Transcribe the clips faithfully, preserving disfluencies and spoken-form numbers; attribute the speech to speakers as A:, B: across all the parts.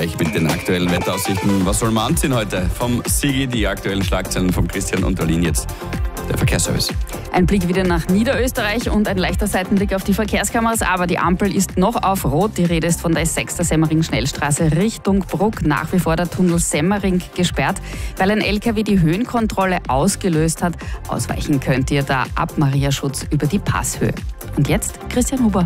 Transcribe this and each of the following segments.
A: Mit den aktuellen Wetteraussichten. Was soll man anziehen heute? Vom Sigi, die aktuellen Schlagzeilen vom Christian und Berlin jetzt der Verkehrsservice.
B: Ein Blick wieder nach Niederösterreich und ein leichter Seitenblick auf die Verkehrskameras, aber die Ampel ist noch auf Rot. Die Rede ist von der S sechs der Semmering-Schnellstraße Richtung Bruck. Nach wie vor der Tunnel Semmering gesperrt, weil ein L K W die Höhenkontrolle ausgelöst hat. Ausweichen könnt ihr da ab Mariaschutz über die Passhöhe. Und jetzt Christian Huber.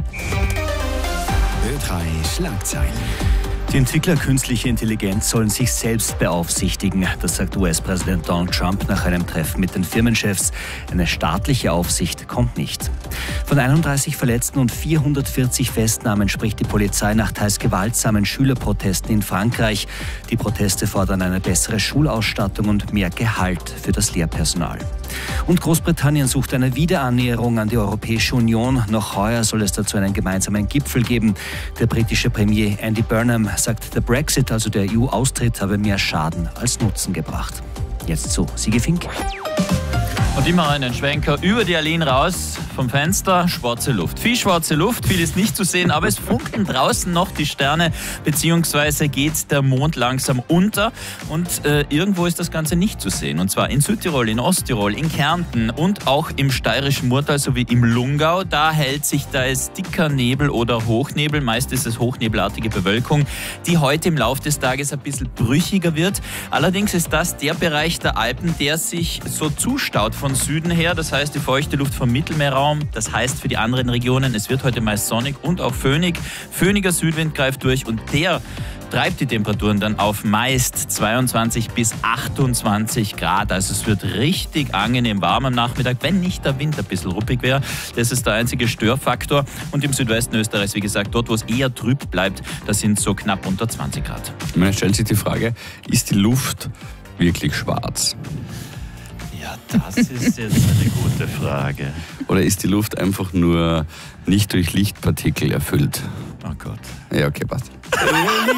C: Ö drei Schlagzeilen.
D: Die Entwickler künstlicher Intelligenz sollen sich selbst beaufsichtigen. Das sagt U S-Präsident Donald Trump nach einem Treffen mit den Firmenchefs. Eine staatliche Aufsicht kommt nicht. Von einunddreißig Verletzten und vierhundertvierzig Festnahmen spricht die Polizei nach teils gewaltsamen Schülerprotesten in Frankreich. Die Proteste fordern eine bessere Schulausstattung und mehr Gehalt für das Lehrpersonal. Und Großbritannien sucht eine Wiederannäherung an die Europäische Union. Noch heuer soll es dazu einen gemeinsamen Gipfel geben. Der britische Premier Andy Burnham sagt, der Brexit, also der E U-Austritt, habe mehr Schaden als Nutzen gebracht. Jetzt zu Sigi Fink.
E: Und immer einen Schwenker über die Allee raus vom Fenster, schwarze Luft. Viel schwarze Luft, viel ist nicht zu sehen, aber es funkeln draußen noch die Sterne, beziehungsweise geht der Mond langsam unter und äh, irgendwo ist das Ganze nicht zu sehen. Und zwar in Südtirol, in Osttirol, in Kärnten und auch im steirischen Murtal sowie im Lungau. Da hält sich, da ist dicker Nebel oder Hochnebel, meist ist es hochnebelartige Bewölkung, die heute im Laufe des Tages ein bisschen brüchiger wird. Allerdings ist das der Bereich der Alpen, der sich so zustaut von Süden her, das heißt die feuchte Luft vom Mittelmeerraum, das heißt für die anderen Regionen, es wird heute meist sonnig und auch föhnig. Föhniger Südwind greift durch und der treibt die Temperaturen dann auf meist zweiundzwanzig bis achtundzwanzig Grad. Also es wird richtig angenehm warm am Nachmittag, wenn nicht der Wind ein bisschen ruppig wäre. Das ist der einzige Störfaktor. Und im Südwesten Österreichs, wie gesagt, dort, wo es eher trüb bleibt, da sind so knapp unter zwanzig Grad.
A: Man stellt sich die Frage, ist die Luft wirklich schwarz?
E: Ja, das ist jetzt eine gute Frage.
A: Oder ist die Luft einfach nur nicht durch Lichtpartikel erfüllt?
E: Oh Gott.
A: Ja, okay, passt.